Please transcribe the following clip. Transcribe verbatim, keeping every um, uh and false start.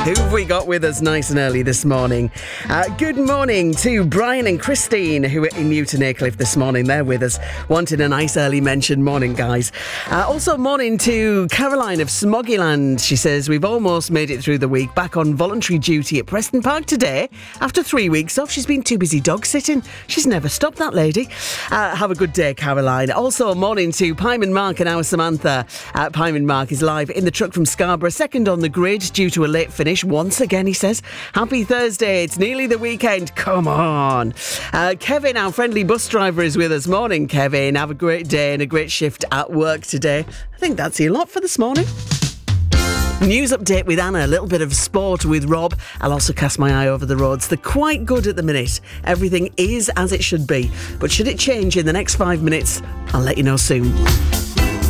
Who've we got with us nice and early this morning? Uh, good morning to Brian and Christine, who are in Newton Aycliffe this morning. They're with us, wanting a nice early mention. Morning, guys. Uh, also, morning to Caroline of Smoggyland. She says, we've almost made it through the week, back on voluntary duty at Preston Park today. After three weeks off, she's been too busy dog sitting. She's never stopped, that lady. Uh, have a good day, Caroline. Also, morning to Pyman Mark and our Samantha. Uh, Pyman Mark is live in the truck from Scarborough, second on the grid due to a late finish. Once again, he says, happy Thursday, it's nearly the weekend, come on. Uh, Kevin, our friendly bus driver, is with us. Morning, Kevin. Have a great day and a great shift at work today. I think that's your lot for this morning. News update with Anna, a little bit of sport with Rob. I'll also cast my eye over the roads. They're quite good at the minute. Everything is as it should be. But should it change in the next five minutes, I'll let you know soon.